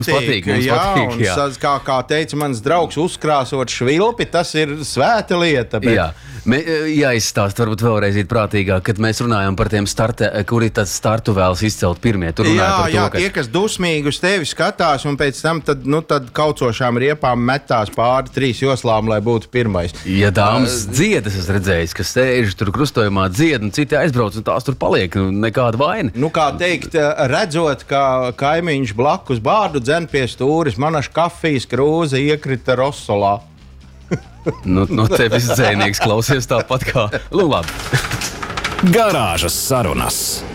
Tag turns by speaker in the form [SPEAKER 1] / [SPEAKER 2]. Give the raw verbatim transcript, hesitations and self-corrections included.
[SPEAKER 1] patīk, mums
[SPEAKER 2] jā,
[SPEAKER 1] patīk,
[SPEAKER 2] un
[SPEAKER 1] jā.
[SPEAKER 2] saz, kā, kā teica mans draugs, uzkrāsot švilpi, tas ir svēta lieta. Bet...
[SPEAKER 1] Jā, Mē, jāizstāst varbūt vēlreiz ir prātīgāk, kad mēs runājam par tiem startē, kuri tad startu vēlas izcelt pirmie. Tur
[SPEAKER 2] jā,
[SPEAKER 1] par to,
[SPEAKER 2] jā,
[SPEAKER 1] ka...
[SPEAKER 2] tie, kas dusmīgi uz tevi skatās un pēc tam tad, nu, tad kaucošām riepām metās pāri trīs joslām, lai būtu pirmais.
[SPEAKER 1] Ja dāmas uh, dziedas, es redzēju, kas sēž tur krustojumā dzied, un citi aizbrauc, un tās tur paliek, nekāda vaina. Nu,
[SPEAKER 2] kā teikt, redzot, ka kaimiņš blakus bārdu dzen pie stūris, manaš kafijas krūze iekrita Rosolā.
[SPEAKER 1] nu, nu, tevis dzēnieks klausies tāpat kā... Nu, labi.
[SPEAKER 3] Garāžas sarunas.